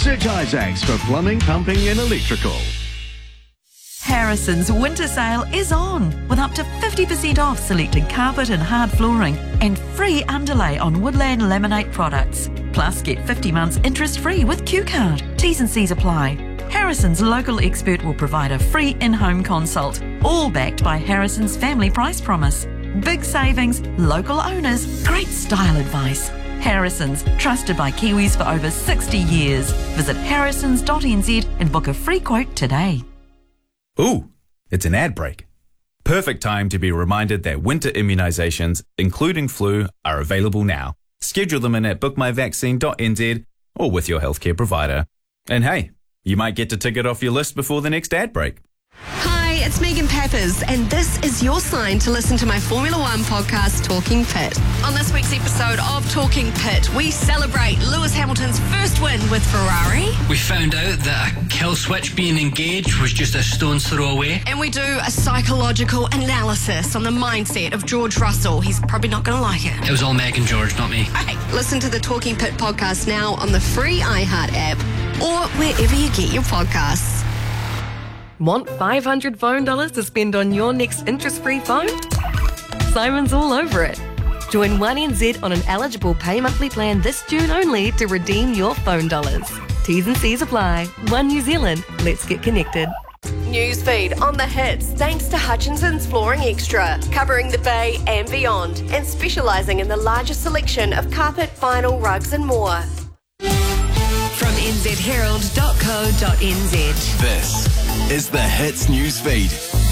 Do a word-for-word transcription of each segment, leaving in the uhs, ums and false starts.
Search Isaacs for plumbing, pumping and electrical. Harrison's winter sale is on, with up to fifty percent off selected carpet and hard flooring and free underlay on Woodland Laminate products. Plus, get fifty months interest-free with Q Card. T's and C's apply. Harrison's local expert will provide a free in-home consult, all backed by Harrison's family price promise. Big savings, local owners, great style advice. Harrison's, trusted by Kiwis for over sixty years. Visit harrisons dot n z and book a free quote today. Ooh, it's an ad break. Perfect time to be reminded that winter immunisations, including flu, are available now. Schedule them in at book my vaccine dot n z or with your healthcare provider. And hey, you might get to tick it off your list before the next ad break. Hi, it's Megan Peppers, and this is your sign to listen to my Formula One podcast, Talking Pit. On this week's episode of Talking Pit, we celebrate Lewis Hamilton's first win with Ferrari. We found out that a kill switch being engaged was just a stone's throw away. And we do a psychological analysis on the mindset of George Russell. He's probably not going to like it. It was all Meg and George, not me. Hey, listen to the Talking Pit podcast now on the free iHeart app or wherever you get your podcasts. Want five hundred phone dollars to spend on your next interest-free phone? Simon's all over it. Join one N Z on an eligible pay monthly plan this June only to redeem your phone dollars. T's and C's apply. One New Zealand. Let's get connected. Newsfeed on the hits thanks to Hutchinson's Flooring Extra, covering the Bay and beyond, and specialising in the largest selection of carpet, vinyl, rugs and more. From n z herald dot co dot n z. This is the Hits Newsfeed.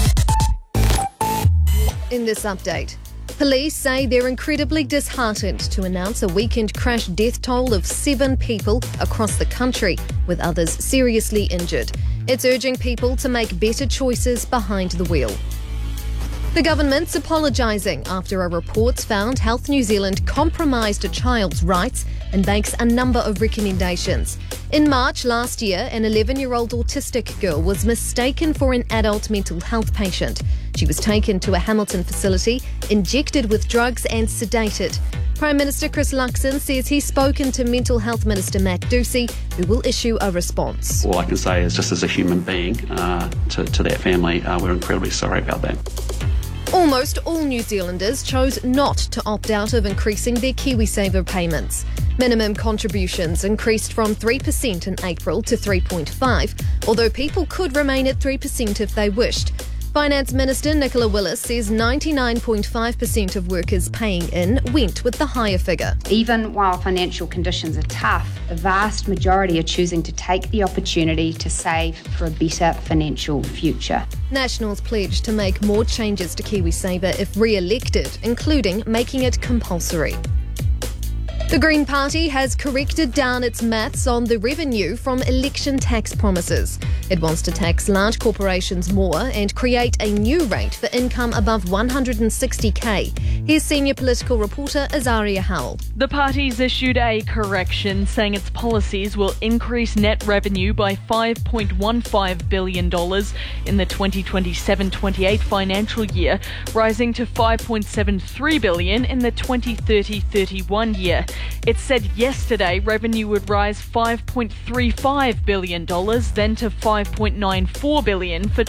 In this update, police say they're incredibly disheartened to announce a weekend crash death toll of seven people across the country, with others seriously injured. It's urging people to make better choices behind the wheel. The government's apologising after a report found Health New Zealand compromised a child's rights and makes a number of recommendations. In March last year, an eleven-year-old autistic girl was mistaken for an adult mental health patient. She was taken to a Hamilton facility, injected with drugs and sedated. Prime Minister Chris Luxon says he's spoken to Mental Health Minister Matt Ducey, who will issue a response. All I can say is, just as a human being, uh, to, to that family, uh, we're incredibly sorry about that. Almost all New Zealanders chose not to opt out of increasing their KiwiSaver payments. Minimum contributions increased from three percent in April to three point five percent, although people could remain at three percent if they wished. Finance Minister Nicola Willis says ninety-nine point five percent of workers paying in went with the higher figure. Even while financial conditions are tough, the vast majority are choosing to take the opportunity to save for a better financial future. Nationals pledged to make more changes to KiwiSaver if re-elected, including making it compulsory. The Green Party has corrected down its maths on the revenue from election tax promises. It wants to tax large corporations more and create a new rate for income above one hundred sixty k. Here's senior political reporter Azaria Howell. The party's issued a correction saying its policies will increase net revenue by five point one five billion dollars in the twenty twenty-seven twenty-eight financial year, rising to five point seven three billion dollars in the twenty thirty thirty-one year. It said yesterday revenue would rise five point three five billion dollars, then to five point nine four billion dollars for